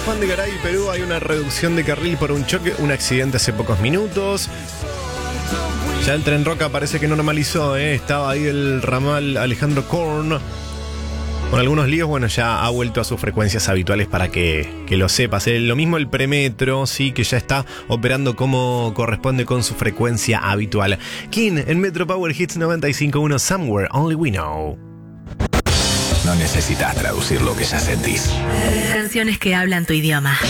Juan de Garay, Perú, hay una reducción de carril por un choque, un accidente hace pocos minutos. Ya el Tren Roca parece que normalizó, estaba ahí el ramal Alejandro Korn con algunos líos. Bueno, ya ha vuelto a sus frecuencias habituales para que lo sepas. Lo mismo el premetro, sí, que ya está operando como corresponde con su frecuencia habitual. King en Metro Power Hits 95.1, Somewhere Only We Know. No necesitas traducir lo que ya sentís. Canciones que hablan tu idioma.